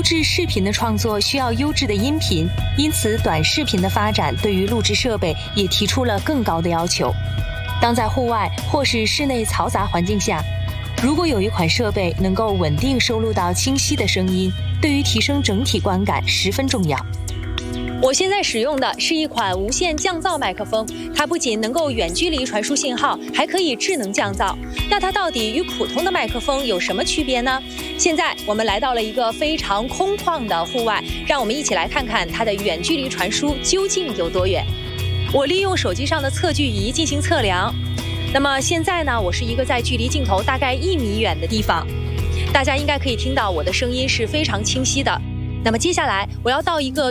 制视频的创作需要优质的音频，因此短视频的发展对于录制设备也提出了更高的要求。当在户外或是室内嘈杂环境下，如果有一款设备能够稳定收录到清晰的声音，对于提升整体观感十分重要。 我现在使用的是一款无线降噪麦克风，它不仅能够远距离传输信号，还可以智能降噪。那它到底与普通的麦克风有什么区别呢？现在我们来到了一个非常空旷的户外，让我们一起来看看它的远距离传输究竟有多远。我利用手机上的测距仪进行测量。那么现在呢，我是一个在距离镜头大概1米远的地方，大家应该可以听到我的声音是非常清晰的。那么接下来我要到一个